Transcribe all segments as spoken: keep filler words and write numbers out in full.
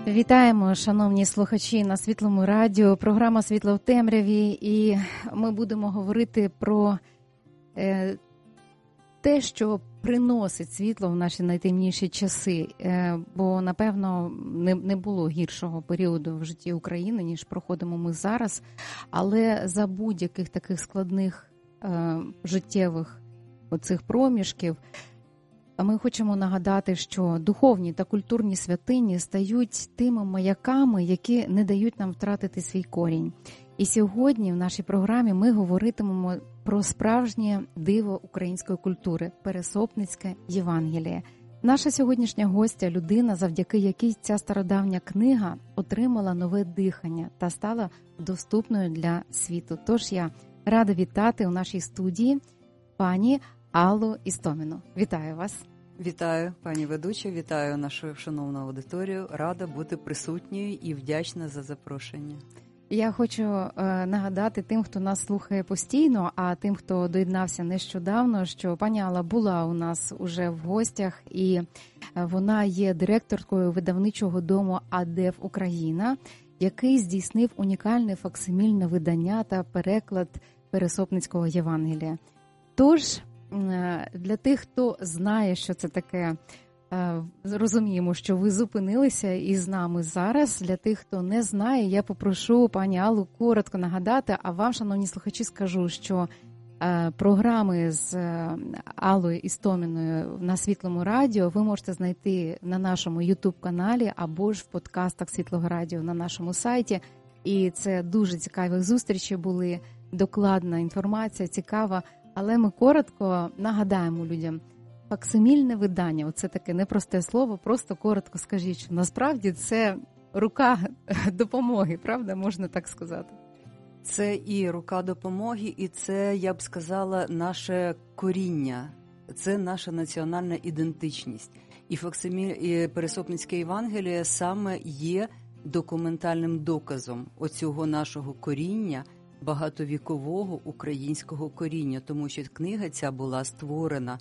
Вітаємо, шановні слухачі, на Світлому радіо, програма «Світло в темряві», і ми будемо говорити про е, те, що приносить світло в наші найтемніші часи, е, бо, напевно, не, не було гіршого періоду в житті України, ніж проходимо ми зараз, але за будь-яких таких складних е, життєвих оцих проміжків ми хочемо нагадати, що духовні та культурні святині стають тими маяками, які не дають нам втратити свій корінь. І сьогодні в нашій програмі ми говоритимемо про справжнє диво української культури – Пересопницьке Євангеліє. Наша сьогоднішня гостя – людина, завдяки якій ця стародавня книга отримала нове дихання та стала доступною для світу. Тож я рада вітати у нашій студії пані Аллу Істоміну. Вітаю вас. Вітаю, пані ведуча, вітаю нашу шановну аудиторію. Рада бути присутньою і вдячна за запрошення. Я хочу е, нагадати тим, хто нас слухає постійно, а тим, хто доєднався нещодавно, що пані Алла була у нас уже в гостях, і вона є директоркою видавничого дому АДЕФ Україна, який здійснив унікальне факсимільне видання та переклад Пересопницького Євангелія. Тож, для тих, хто знає, що це таке, розуміємо, що ви зупинилися із нами зараз. Для тих, хто не знає, я попрошу пані Аллу коротко нагадати, а вам, шановні слухачі, скажу, що програми з Аллою Істоміною на Світлому радіо ви можете знайти на нашому ютуб-каналі або ж в подкастах Світлого радіо на нашому сайті. І це дуже цікаві зустрічі були, докладна інформація, цікава. Але ми коротко нагадаємо людям, факсимільне видання, оце таке непросте слово, просто коротко скажіть, що насправді це рука допомоги, правда, можна так сказати? Це і рука допомоги, і це, я б сказала, наше коріння, це наша національна ідентичність. І факсиміль, і Пересопницьке Євангеліє саме є документальним доказом оцього нашого коріння, багатовікового українського коріння, тому що книга ця була створена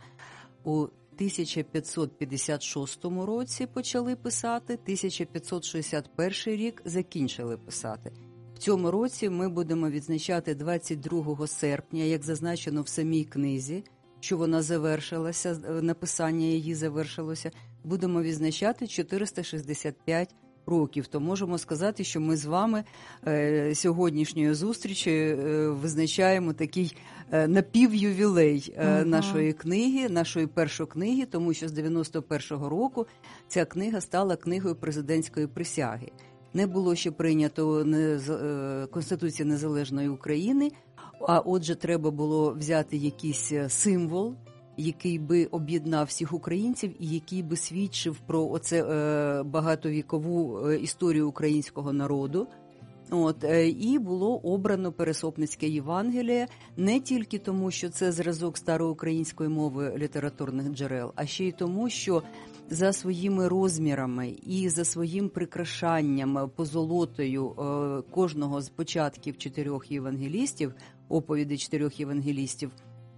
у тисяча п'ятсот п'ятдесят шостому році, почали писати, тисяча п'ятсот шістдесят перший рік закінчили писати. В цьому році ми будемо відзначати двадцять другого серпня, як зазначено в самій книзі, що вона завершилася, написання її завершилося, будемо відзначати чотириста шістдесят п'ять років, то можемо сказати, що ми з вами е, сьогоднішньою зустрічі е, визначаємо такий е, напівювілей е, ага. нашої книги, нашої першої книги, тому що з дев'яносто першого року ця книга стала книгою президентської присяги. Не було ще прийнято не, е, Конституція Незалежної України, а отже треба було взяти якийсь символ, який би об'єднав всіх українців і який би свідчив про оце е, багатовікову е, історію українського народу. От, е, і було обрано Пересопницьке Євангеліє не тільки тому, що це зразок староукраїнської мови літературних джерел, а ще й тому, що за своїми розмірами і за своїм прикрашанням, позолотою е, кожного з початків чотирьох євангелістів, оповіді чотирьох євангелістів,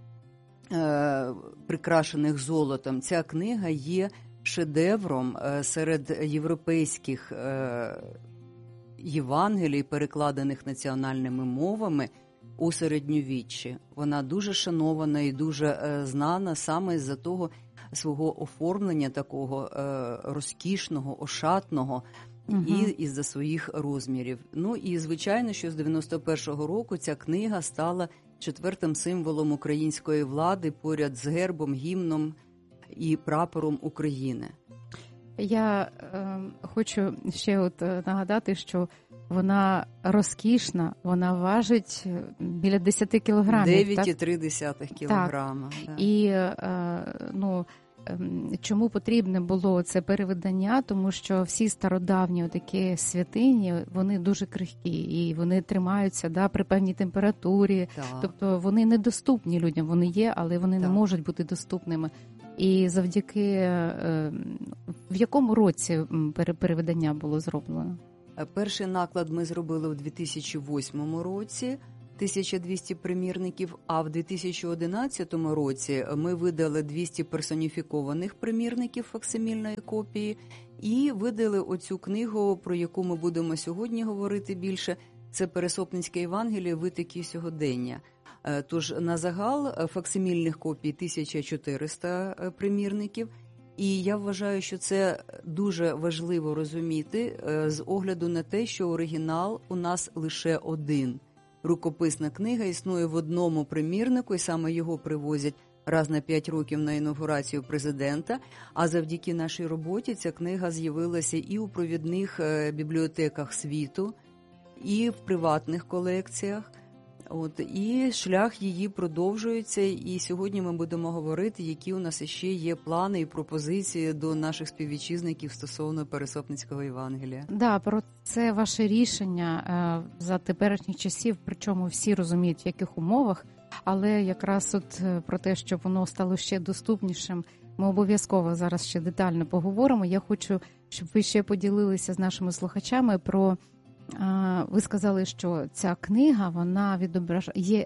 прикрашених золотом, ця книга є шедевром серед європейських євангелій, перекладених національними мовами у середньовіччі. Вона дуже шанована і дуже знана саме з-за того свого оформлення такого розкішного, ошатного, угу. і із-за своїх розмірів. Ну і, звичайно, що з дев'яносто першого року ця книга стала четвертим символом української влади поряд з гербом, гімном і прапором України. Я е, хочу ще от нагадати, що вона розкішна, вона важить біля десять кілограмів. дев'ять цілих три десятих кілограма. Так. Да. І е, ну, чому потрібне було це перевидання? Тому що всі стародавні такі святині, вони дуже крихкі, і вони тримаються да, при певній температурі. Так. Тобто вони недоступні людям, вони є, але вони так. не можуть бути доступними. І завдяки, в якому році перевидання було зроблено? Перший наклад ми зробили у дві тисячі восьмому році, тисяча двісті примірників, а в дві тисячі одинадцятому році ми видали двісті персоніфікованих примірників факсимільної копії і видали оцю книгу, про яку ми будемо сьогодні говорити більше. Це Пересопницьке Євангеліє «Витоки сьогодення». Тож на загал факсимільних копій тисяча чотириста примірників. І я вважаю, що це дуже важливо розуміти з огляду на те, що оригінал у нас лише один. Рукописна книга існує в одному примірнику, і саме його привозять раз на п'ять років на інаугурацію президента. А завдяки нашій роботі ця книга з'явилася і у провідних бібліотеках світу, і в приватних колекціях. От, і шлях її продовжується, і сьогодні ми будемо говорити, які у нас ще є плани і пропозиції до наших співвітчизників стосовно Пересопницького Євангелія. Да, про це ваше рішення е, за теперішніх часів, причому всі розуміють, в яких умовах, але якраз от про те, щоб воно стало ще доступнішим, ми обов'язково зараз ще детально поговоримо. Я хочу, щоб ви ще поділилися з нашими слухачами про... Ви сказали, що ця книга, вона відображає, є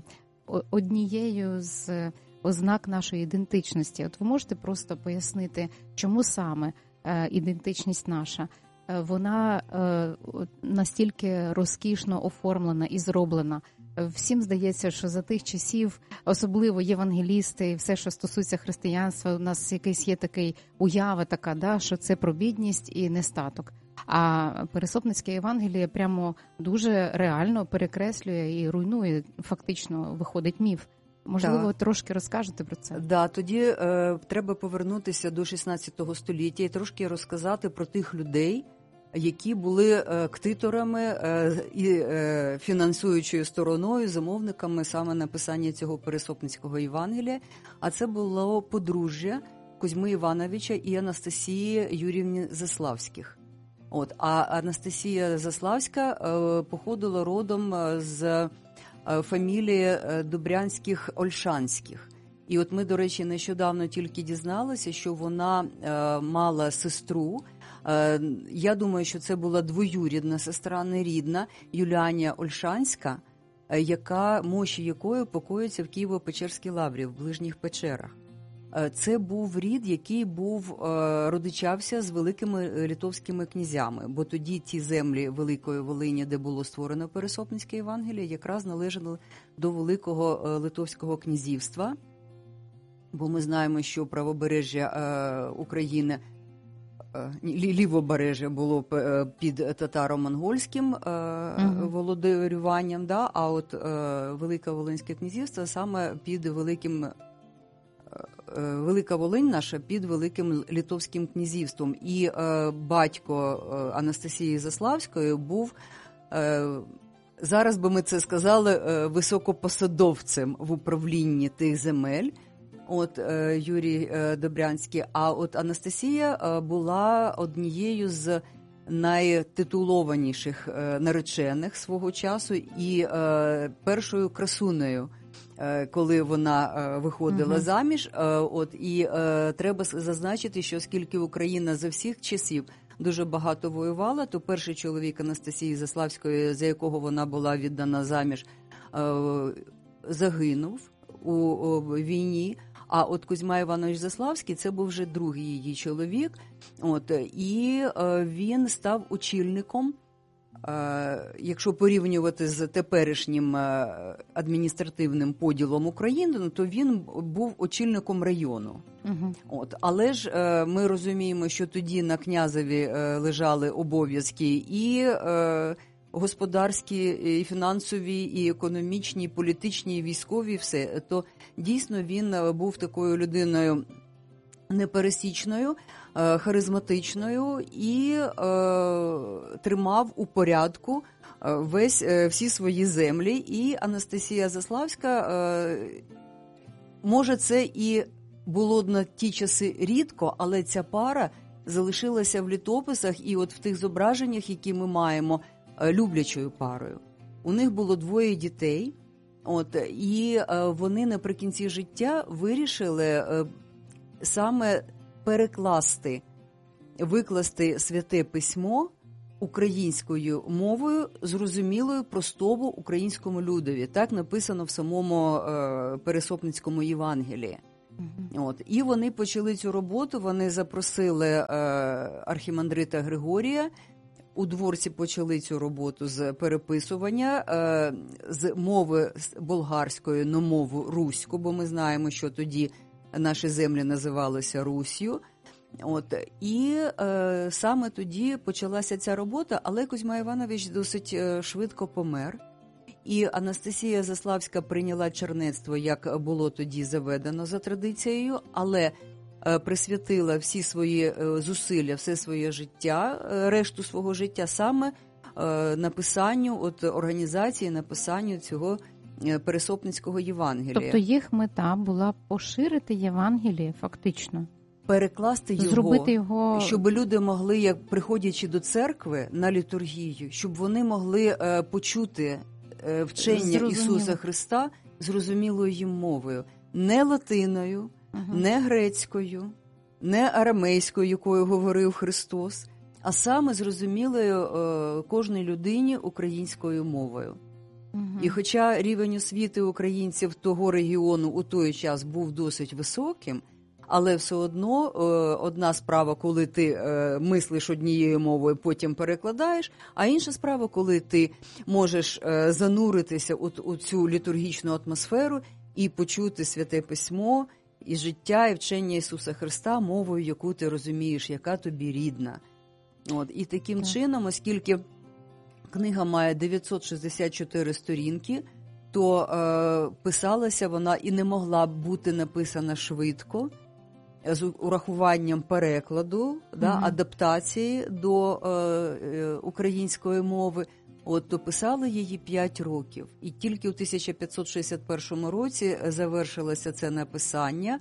однією з ознак нашої ідентичності. От ви можете просто пояснити, чому саме ідентичність наша, вона настільки розкішно оформлена і зроблена. Всім здається, що за тих часів, особливо євангелісти і все, що стосується християнства, у нас якийсь є такий уява така, да, що це про бідність і нестаток. А Пересопницьке Євангеліє прямо дуже реально перекреслює і руйнує, фактично виходить міф. Можливо, так. Трошки розкажете про це? Да, тоді е, треба повернутися до шістнадцятого століття і трошки розказати про тих людей, які були е, ктиторами е, і е, фінансуючою стороною, замовниками саме написання цього Пересопницького Євангелія. А це було подружжя Кузьми Івановича і Анастасії Юріївни Заславських. От, а Анастасія Заславська е, походила родом з е, фамілії е, Добрянських-Ольшанських. І от ми, до речі, нещодавно тільки дізналися, що вона е, мала сестру. Е, я думаю, що це була двоюрідна сестра, не рідна, Юліанія Ольшанська, е, яка, мощі якої покоїться в Києво-Печерській лаврі, в Ближніх Печерах. Це був рід, який був родичався з великими литовськими князями, бо тоді ті землі Великої Волині, де було створено Пересопницьке Євангеліє, якраз належали до Великого Литовського князівства, бо ми знаємо, що правобережжя України, лівобережжя було під татаро-монгольським uh-huh. володарюванням, да? А от Велике Волинське князівство саме під Великим Велика Волинь наша під Великим Литовським князівством. І е, батько е, Анастасії Заславської був, е, зараз би ми це сказали, е, високопосадовцем в управлінні тих земель, от е, Юрій е, Добрянський. А от Анастасія е, була однією з найтитулованіших е, наречених свого часу і е, першою красунею, коли вона виходила uh-huh. заміж. От, і е, треба зазначити, що оскільки Україна за всіх часів дуже багато воювала, то перший чоловік Анастасії Заславської, за якого вона була віддана заміж, е, загинув у, у війні. А от Кузьма Іванович Заславський – це був вже другий її чоловік. От, і е, він став очільником, якщо порівнювати з теперішнім адміністративним поділом України, то він був очільником району. Угу. От. Але ж ми розуміємо, що тоді на князеві лежали обов'язки і господарські, і фінансові, і економічні, і політичні, і військові, все. То дійсно він був такою людиною непересічною, харизматичною і е, тримав у порядку весь, е, всі свої землі. І Анастасія Заславська, е, може, це і було на ті часи рідко, але ця пара залишилася в літописах і от в тих зображеннях, які ми маємо, е, люблячою парою. У них було двоє дітей, от, і е, вони наприкінці життя вирішили е, саме перекласти, викласти Святе Письмо українською мовою, зрозумілою, простому українському людові. Так написано в самому е, Пересопницькому Євангелії. Mm-hmm. От. І вони почали цю роботу, вони запросили е, архімандрита Григорія, у дворці почали цю роботу з переписування е, з мови болгарської на мову руську, бо ми знаємо, що тоді наші землі називалися Руссю. От, і е, саме тоді почалася ця робота, але Кузьма Іванович досить е, швидко помер. І Анастасія Заславська прийняла чернецтво, як було тоді заведено за традицією, але е, присвятила всі свої е, зусилля, все своє життя, е, решту свого життя саме е, написанню, от, організації, написанню цього е, Пересопницького Євангелія. Тобто їх мета була поширити Євангеліє фактично? Перекласти його, зробити його, щоб люди могли, як приходячи до церкви на літургію, щоб вони могли е, почути е, вчення Зрозуміло. Ісуса Христа зрозумілою їм мовою. Не латиною, угу. не грецькою, не арамейською, якою говорив Христос, а саме зрозумілою е, кожній людині українською мовою. Угу. І хоча рівень освіти українців того регіону у той час був досить високим, але все одно е, одна справа, коли ти е, мислиш однією мовою, потім перекладаєш, а інша справа, коли ти можеш е, зануритися у, у цю літургічну атмосферу і почути Святе Письмо, і життя, і вчення Ісуса Христа мовою, яку ти розумієш, яка тобі рідна. От, і таким так. чином, оскільки книга має дев'ятсот шістдесят чотири сторінки, то е, писалася вона і не могла б бути написана швидко, з урахуванням перекладу, mm-hmm. да, адаптації до е, е, української мови. От, то писали її п'ять років. І тільки у тисяча п'ятсот шістдесят першому році завершилося це написання.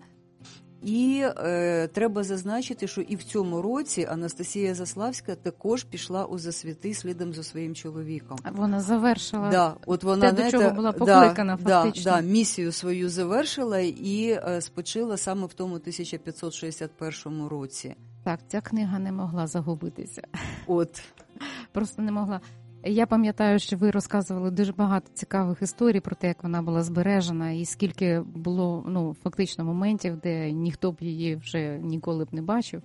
І е, треба зазначити, що і в цьому році Анастасія Заславська також пішла у засвіти слідом за своїм чоловіком. Вона завершила да, от вона, те, до чого була покликана да, фактично. Да, да, місію свою завершила і е, спочила саме в тому тисяча п'ятсот шістдесят першому році. Так, ця книга не могла загубитися. От. Просто не могла. Я пам'ятаю, що ви розказували дуже багато цікавих історій про те, як вона була збережена, і скільки було, ну, фактично моментів, де ніхто б її вже ніколи б не бачив.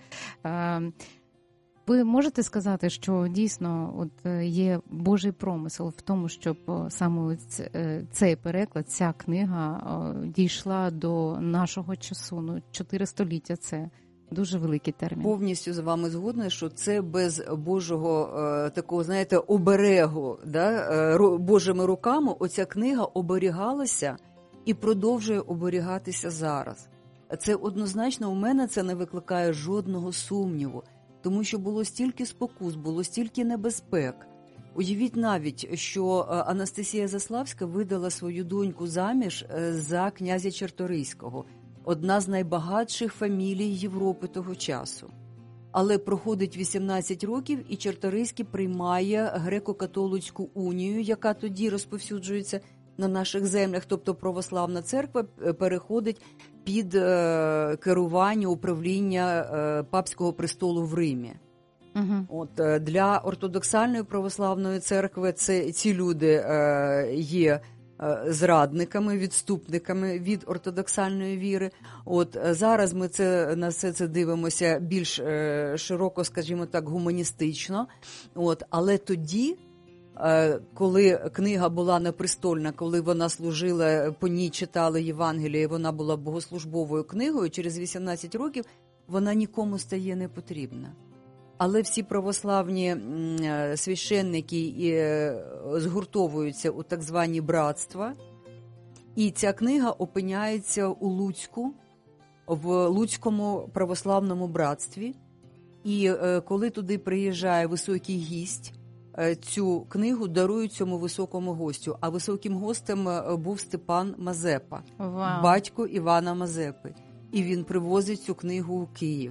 Ви можете сказати, що дійсно от є Божий промисел в тому, щоб саме цей переклад, ця книга дійшла до нашого часу? Ну, чотири століття – це дуже великий термін. Повністю з вами згодна, що це без Божого е, такого, знаєте, оберегу, да, е, Божими руками оця книга оберігалася і продовжує оберігатися зараз. Це однозначно у мене це не викликає жодного сумніву, тому що було стільки спокус, було стільки небезпек. Уявіть навіть, що Анастасія Заславська видала свою доньку заміж за князя Чарторийського, одна з найбагатших фамілій Європи того часу. Але проходить вісімнадцять років, і Чарторийський приймає греко-католицьку унію, яка тоді розповсюджується на наших землях, тобто православна церква переходить під е, керування, управління е, папського престолу в Римі. Угу. От, е, для ортодоксальної православної церкви це, ці люди е, є зрадниками, відступниками від ортодоксальної віри. От зараз ми це на все це дивимося більш е, широко, скажімо так, гуманістично. От, але тоді, е, коли книга була непрестольна, коли вона служила, по ній читали Євангеліє, вона була богослужбовою книгою, через вісімнадцять років вона нікому стає не потрібна. Але всі православні священники згуртовуються у так звані братства, і ця книга опиняється у Луцьку, в Луцькому православному братстві. І коли туди приїжджає високий гість, цю книгу дарують цьому високому гостю. А високим гостем був Степан Мазепа, Вау. батько Івана Мазепи. І він привозить цю книгу у Київ.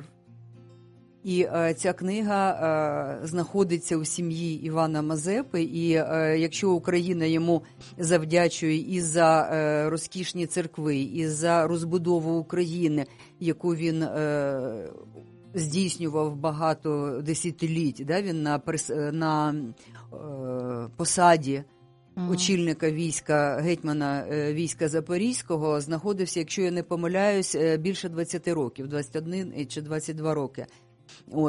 І е, ця книга е, знаходиться у сім'ї Івана Мазепи, і е, якщо Україна йому завдячує і за е, розкішні церкви, і за розбудову України, яку він е, здійснював багато десятиліть, да, він на, на е, посаді очільника війська, гетьмана війська Запорізького, знаходився, якщо я не помиляюсь, більше двадцять років, двадцять один чи двадцять два роки.